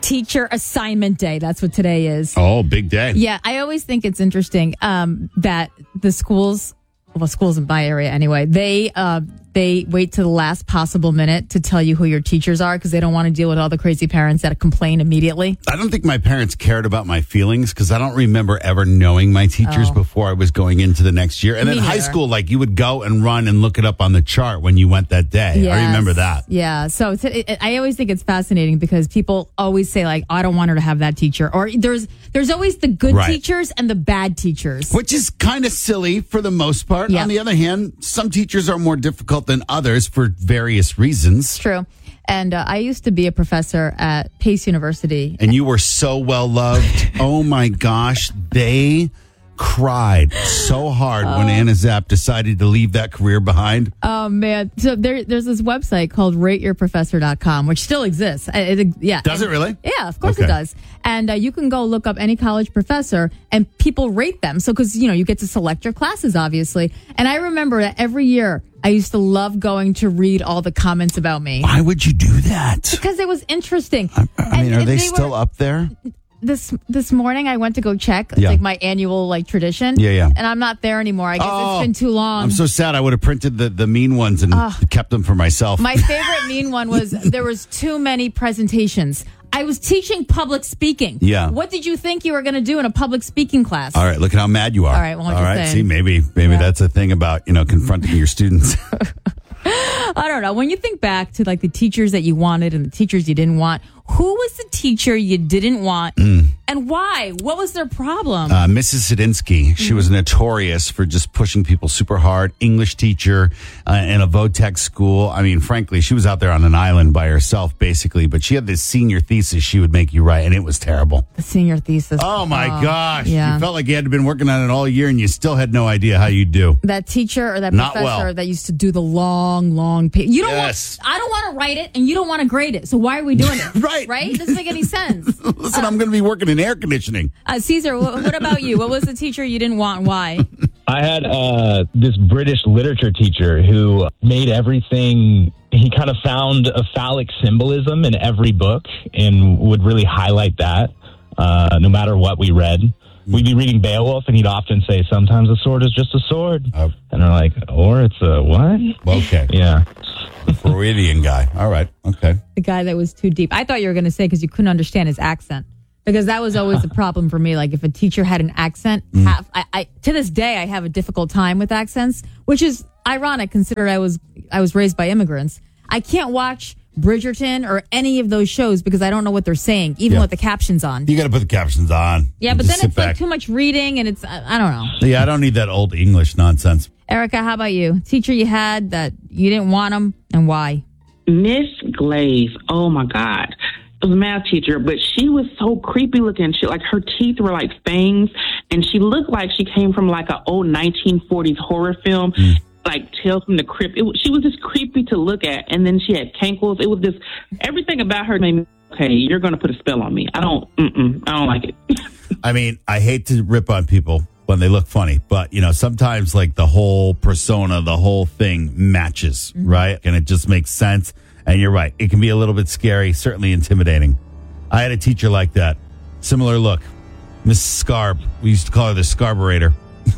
Teacher Assignment Day. That's what today is. Oh, big day. Yeah, I always think it's interesting that the schools in my area anyway, they wait to the last possible minute to tell you who your teachers are because they don't want to deal with all the crazy parents that complain immediately. I don't think my parents cared about my feelings because I don't remember ever knowing my teachers before I was going into the next year. And then high school, like you would go and run and look it up on the chart when you went that day. Yes. I remember that. Yeah. So I always think it's fascinating because people always say like, I don't want her to have that teacher. Or there's always the good teachers and the bad teachers. Which is kind of silly for the most part. Yep. On the other hand, some teachers are more difficult than others for various reasons. True. And I used to be a professor at Pace University. And you were so well loved. Oh my gosh. They cried so hard when Anna Zapp decided to leave that career behind. Oh, man. So there's this website called rateyourprofessor.com, which still exists. Does it really? Yeah, of course it does. And you can go look up any college professor and people rate them. So, because, you get to select your classes, obviously. And I remember that every year I used to love going to read all the comments about me. Why would you do that? Because it was interesting. I mean, are they still up there? This morning I went to go check. It's like my annual tradition. Yeah. And I'm not there anymore. I guess it's been too long. I'm so sad. I would have printed the mean ones and kept them for myself. My favorite mean one was there was too many presentations. I was teaching public speaking. Yeah. What did you think you were going to do in a public speaking class? All right. Look at how mad you are. All right. Well, all right. See, maybe that's a thing about, confronting your students. I don't know. When you think back to the teachers that you wanted and the teachers you didn't want, who was the teacher you didn't want and why? What was their problem? Mrs. Sadinsky. She was notorious for just pushing people super hard. English teacher in a Votech school. I mean, frankly, she was out there on an island by herself, basically. But she had this senior thesis she would make you write, and it was terrible. The senior thesis. Oh, my gosh. Yeah. You felt like you had been working on it all year, and you still had no idea how you'd do. That teacher or that Not professor well. that used to do the long page. You don't Yes. I don't want to write it, and you don't want to grade it. So why are we doing it? Right? Doesn't make any sense. Listen, I'm going to be working in air conditioning. Caesar, what about you? What was the teacher you didn't want and why? I had this British literature teacher who made everything. He kind of found a phallic symbolism in every book and would really highlight that no matter what we read. We'd be reading Beowulf, and he'd often say, sometimes a sword is just a sword. And we're like, or it's a what? Okay. Yeah. Freudian guy. All right. Okay. The guy that was too deep. I thought you were going to say because you couldn't understand his accent. Because that was always the problem for me. Like if a teacher had an accent, I to this day I have a difficult time with accents, which is ironic considering I was raised by immigrants. I can't watch Bridgerton or any of those shows because I don't know what they're saying, even with the captions on. You got to put the captions on. Yeah, but then it's like too much reading and it's, I don't know. Yeah, I don't need that old English nonsense. Erica, how about you? Teacher you had that you didn't want them and why? Miss Glaze. Oh my God. It was a math teacher, but she was so creepy looking. She her teeth were like fangs, and she looked like she came from like an old 1940s horror film. Like Tales from the Crypt. She was just creepy to look at, and then she had cankles. It was just everything about her made me, okay, you're going to put a spell on me. I don't like it. I mean, I hate to rip on people when they look funny, but sometimes like the whole persona, the whole thing matches, right? And it just makes sense. And you're right. It can be a little bit scary, certainly intimidating. I had a teacher like that. Similar look. Miss Scarb. We used to call her the Scarburator.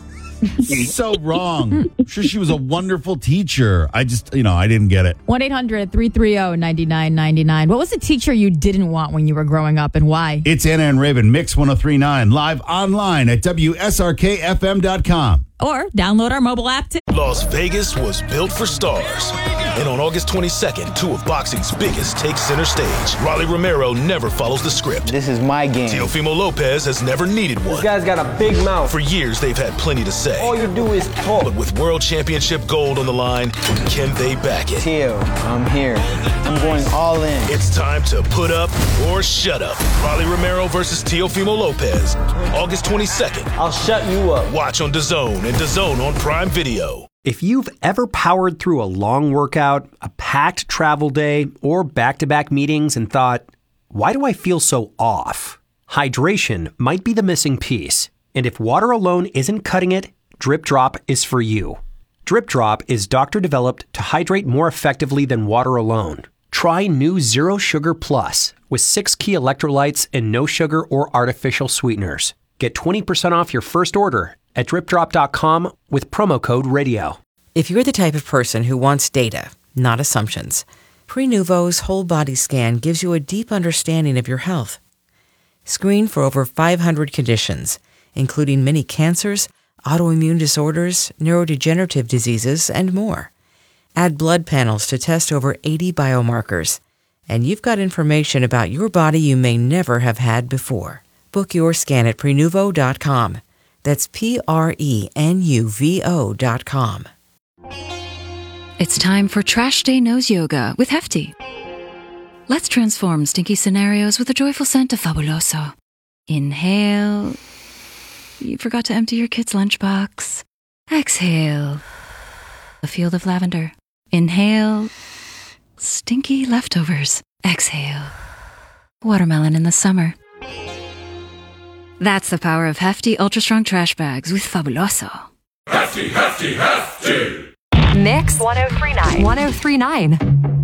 So wrong. I'm sure she was a wonderful teacher. I just, I didn't get it. 1-800-330-9999. What was the teacher you didn't want when you were growing up and why? It's Anna and Raven, Mix 103.9, live online at WSRKFM.com. Or download our mobile app too. Las Vegas was built for stars. And on August 22nd, two of boxing's biggest take center stage. Rolly Romero never follows the script. This is my game. Teofimo Lopez has never needed one. This guy's got a big mouth. For years, they've had plenty to say. All you do is talk. But with World Championship gold on the line, can they back it? Teo, I'm here. I'm going all in. It's time to put up or shut up. Rolly Romero versus Teofimo Lopez. August 22nd. I'll shut you up. Watch on DAZN and DAZN on Prime Video. If you've ever powered through a long workout, a packed travel day, or back-to-back meetings and thought, why do I feel so off? Hydration might be the missing piece. And if water alone isn't cutting it, Drip Drop is for you. Drip Drop is doctor-developed to hydrate more effectively than water alone. Try new Zero Sugar Plus with 6 key electrolytes and no sugar or artificial sweeteners. Get 20% off your first order at dripdrop.com with promo code RADIO. If you're the type of person who wants data, not assumptions, Prenuvo's whole body scan gives you a deep understanding of your health. Screen for over 500 conditions, including many cancers, autoimmune disorders, neurodegenerative diseases, and more. Add blood panels to test over 80 biomarkers, and you've got information about your body you may never have had before. Book your scan at Prenuvo.com. That's Prenuvo.com. It's time for Trash Day Nose Yoga with Hefty. Let's transform stinky scenarios with a joyful scent of Fabuloso. Inhale. You forgot to empty your kid's lunchbox. Exhale. A field of lavender. Inhale. Stinky leftovers. Exhale. Watermelon in the summer. That's the power of Hefty Ultra Strong Trash Bags with Fabuloso. Hefty, Hefty, Hefty! Mix 1039. 1039.